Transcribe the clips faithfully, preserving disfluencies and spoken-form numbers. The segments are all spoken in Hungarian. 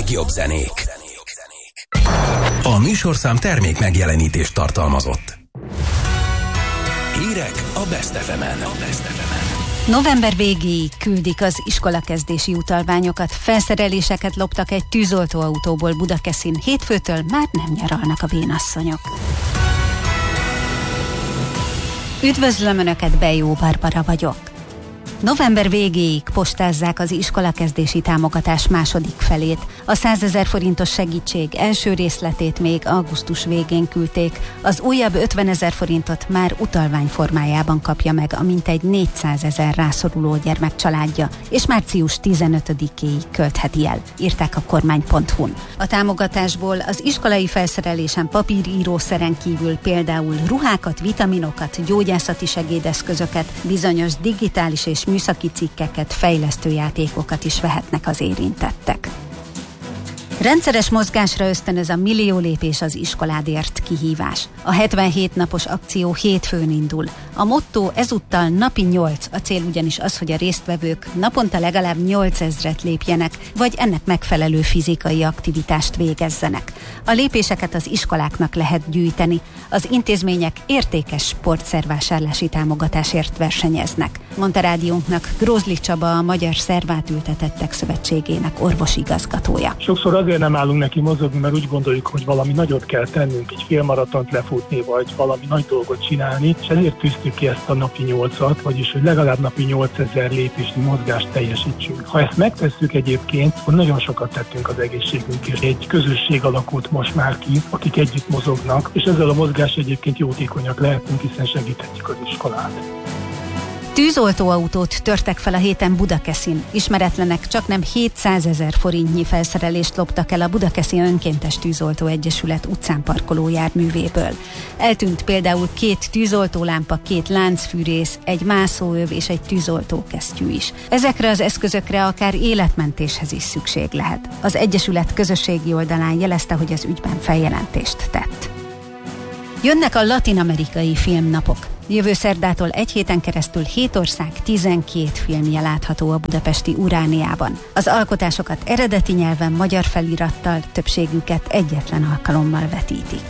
legjobb zenék. A műsorszám termék megjelenítést tartalmazott. Hírek a Best ef emen. November végéig küldik az iskolakezdési utalványokat, felszereléseket loptak egy tűzoltóautóból Budakeszin, hétfőtől már nem nyaralnak a vénasszonyok. Üdvözlöm Önöket, Bejó Barbara vagyok. November végéig postázzák az iskolakezdési támogatás második felét. A százezer forintos segítség első részletét még augusztus végén küldték. Az újabb ötvenezer forintot már utalvány formájában kapja meg a mintegy négyszázezer rászoruló gyermek családja, és március tizenötödikéig költheti el, írták a kormány pont hu-n. A támogatásból az iskolai felszerelésen papírírószeren kívül például ruhákat, vitaminokat, gyógyászati segédeszközöket, bizonyos digitális és műszaki cikkeket, fejlesztő játékokat is vehetnek az érintettek. Rendszeres mozgásra ösztönöz a millió lépés az iskoládért kihívás. A hetvenhét napos akció hétfőn indul. A motto ezúttal napi nyolc, a cél ugyanis az, hogy a résztvevők naponta legalább nyolcezret lépjenek, vagy ennek megfelelő fizikai aktivitást végezzenek. A lépéseket az iskoláknak lehet gyűjteni. Az intézmények értékes sportszervásárlási támogatásért versenyeznek, mondta rádiónknak Grózli Csaba, a Magyar Szervátültetettek Szövetségének orvosigazgatója. Sokszor azért nem állunk neki mozogni, mert úgy gondoljuk, hogy valami nagyot kell tennünk, egy félmaratont lefutni, vagy valami nagy dolgot csinálni, és ezért tűztük ki ezt a napi nyolcat, vagyis hogy legalább napi nyolcezer lépésnyi mozgást teljesítsünk. Ha ezt megtesszük egyébként, akkor nagyon sokat tettünk az egészségünkért. Egy közösség alakult most már ki, akik együtt mozognak, és ezzel a mozgás egyébként jótékonyak lehetünk, hiszen segíthetjük az iskolát. Tűzoltóautót törtek fel a héten Budakeszin. Ismeretlenek csaknem hétszázezer forintnyi felszerelést loptak el a Budakeszi Önkéntes Tűzoltó Egyesület utcán parkoló járművéből. Eltűnt például két tűzoltólámpa, két láncfűrész, egy mászóöv és egy tűzoltókesztyű is. Ezekre az eszközökre akár életmentéshez is szükség lehet. Az Egyesület közösségi oldalán jelezte, hogy az ügyben feljelentést tett. Jönnek a latin-amerikai filmnapok. Jövő szerdától egy héten keresztül hét ország tizenkét filmje látható a budapesti Urániában. Az alkotásokat eredeti nyelven, magyar felirattal, többségüket egyetlen alkalommal vetítik.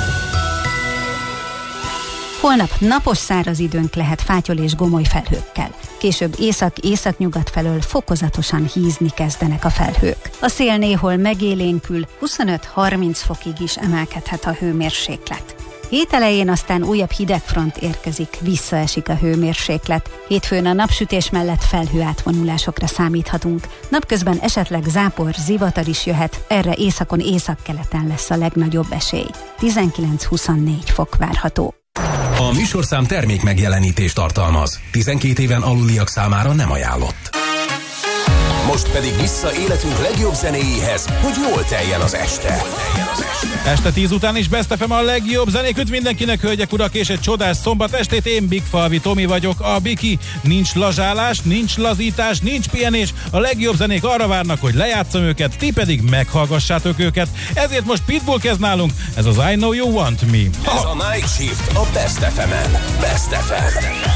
Holnap napos száraz időnk lehet fátyol és gomoly felhőkkel. Később észak-északnyugat felől fokozatosan hízni kezdenek a felhők. A szél néhol megélénkül, huszonöt-harminc fokig is emelkedhet a hőmérséklet. Hét elején aztán újabb hidegfront érkezik, visszaesik a hőmérséklet. Hétfőn a napsütés mellett felhőátvonulásokra számíthatunk. Napközben esetleg zápor, zivatar is jöhet, erre északon északkeleten lesz a legnagyobb esély. tizenkilenc-huszonnégy fok várható. A műsorszám termék megjelenítést tartalmaz. tizenkét éven aluliak számára nem ajánlott. Most pedig vissza életünk legjobb zenéjéhez, hogy jól teljen az este. Este tíz után is Best ef em a legjobb zenék üt mindenkinek, hölgyek, urak, és egy csodás szombat estét. Én Bigfalvi Tomi vagyok, a Biki. Nincs lazsálás, nincs lazítás, nincs pihenés. A legjobb zenék arra várnak, hogy lejátszom őket, ti pedig meghallgassátok őket. Ezért most Pitbull kezd nálunk, ez az I Know You Want Me. Ez a Night Shift a Best ef emen. Best ef em.